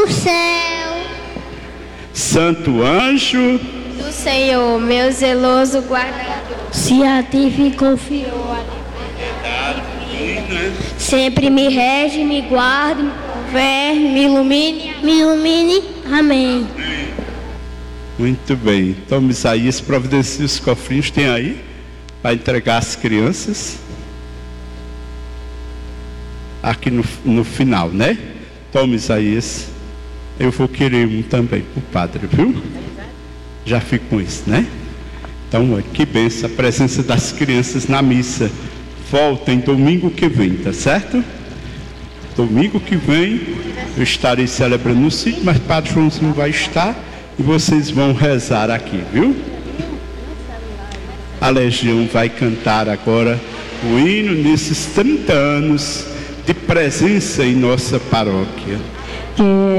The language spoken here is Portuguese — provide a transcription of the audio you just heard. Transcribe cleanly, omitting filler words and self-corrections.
no céu. Santo anjo do Senhor, meu zeloso guardador, Se a ti me confiou a sempre me rege, me guarde, me governe, me ilumine. Amém. Muito bem. Tome Isaías, providencie os cofrinhos, tem aí, para entregar às crianças. Aqui no final, né? Tome Isaías. Eu vou querer um também para o padre, viu? Já fico com isso, né? Então, que benção a presença das crianças na missa. Voltem domingo que vem, tá certo? Domingo que vem eu estarei celebrando no sítio, mas Padre Joãozinho vai estar e vocês vão rezar aqui, viu? A Legião vai cantar agora o hino nesses 30 anos de presença em nossa paróquia.